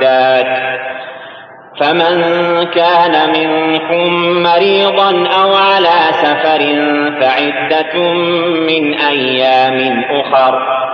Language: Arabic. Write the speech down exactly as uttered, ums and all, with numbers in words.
معدات. فمن كان منكم مريضا أو على سفر فعدة من أيام أخر